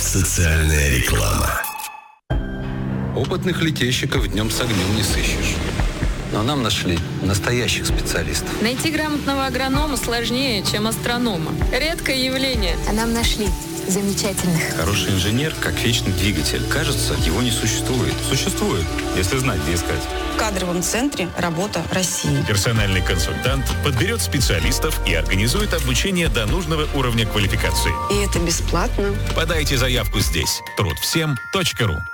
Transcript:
Социальная реклама. Опытных летейщиков днем с огнем не сыщешь. Но нам нашли настоящих специалистов. Найти грамотного агронома сложнее, чем астронома. Редкое явление. А нам нашли замечательных. Хороший инженер, как вечный двигатель. Кажется, его не существует. Существует, если знать, где искать. В кадровом центре «Работа России». Персональный консультант подберет специалистов и организует обучение до нужного уровня квалификации. И это бесплатно. Подайте заявку здесь. Трудвсем.ру